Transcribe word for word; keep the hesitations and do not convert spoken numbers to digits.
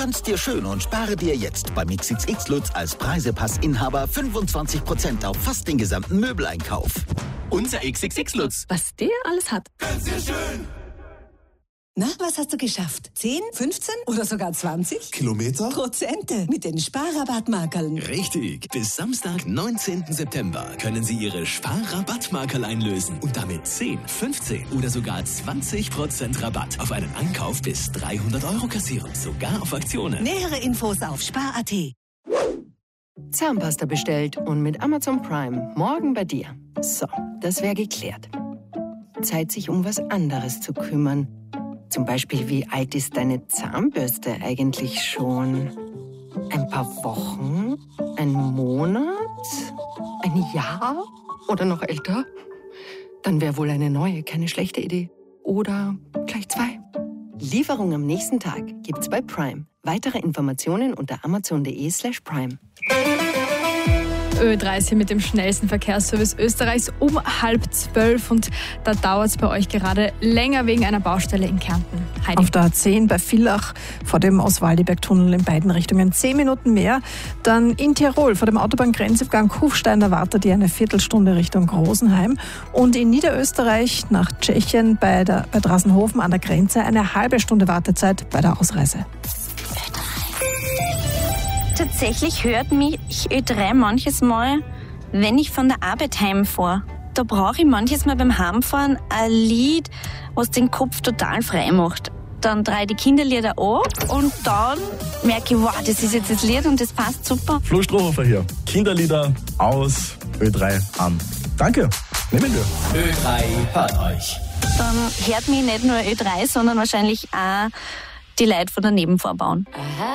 Gönn's dir schön und spare dir jetzt beim X X X Lutz als Preisepass-Inhaber fünfundzwanzig Prozent auf fast den gesamten Möbeleinkauf. Unser X X X Lutz. Was der alles hat. Gönn's dir schön. Na, was hast du geschafft? zehn, fünfzehn oder sogar zwanzig? Kilometer? Prozente mit den Sparrabattmarkerln. Richtig. Bis Samstag, neunzehnten September können Sie Ihre Sparrabattmarkerl einlösen und damit zehn, fünfzehn oder sogar zwanzig Prozent Rabatt auf einen Einkauf bis dreihundert Euro kassieren. Sogar auf Aktionen. Nähere Infos auf spar punkt at. Zahnpasta bestellt und mit Amazon Prime morgen bei dir. So, das wäre geklärt. Zeit, sich um was anderes zu kümmern. Zum Beispiel, wie alt ist deine Zahnbürste eigentlich schon? Ein paar Wochen? Ein Monat? Ein Jahr? Oder noch älter? Dann wäre wohl eine neue keine schlechte Idee. Oder gleich zwei. Lieferung am nächsten Tag gibt's bei Prime. Weitere Informationen unter amazon.de slash prime. Ö dreißig mit dem schnellsten Verkehrsservice Österreichs um halb zwölf und da dauert es bei euch gerade länger wegen einer Baustelle in Kärnten. Heidi. Auf der A zehn bei Villach vor dem Oswaldiberg-Tunnel in beiden Richtungen zehn Minuten mehr. Dann in Tirol vor dem Autobahngrenzübergang Kufstein erwartet ihr eine Viertelstunde Richtung Rosenheim. Und in Niederösterreich nach Tschechien bei, der, bei Drasenhofen an der Grenze eine halbe Stunde Wartezeit bei der Ausreise. Tatsächlich hört mich Ö drei manches Mal, wenn ich von der Arbeit heimfahre. Da brauche ich manches Mal beim Heimfahren ein Lied, was den Kopf total frei macht. Dann drehe ich die Kinderlieder an und dann merke ich, wow, das ist jetzt das Lied und das passt super. Flo Strohhofer hier. Kinderlieder aus, Ö drei an. Danke, nehmen wir. Ö drei hört euch. Dann hört mich nicht nur Ö drei, sondern wahrscheinlich auch die Leute von der Nebenvorbahn.